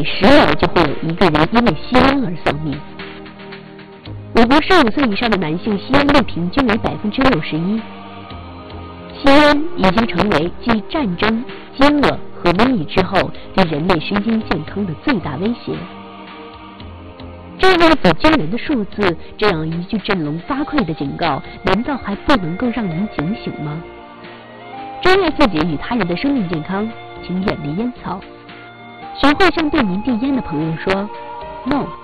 10秒就会有1个人因为吸烟而丧命。我国15岁以上的男性吸烟率平均为61%。吸烟已经成为继战争、饥饿和瘟疫之后对人类身心健康的最大威胁。这样子惊人的数字，这样一句振聋发聩的警告，难道还不能够让您警醒吗？珍爱自己与他人的生命健康，请远离烟草。学会向对您递烟的朋友说 “No”。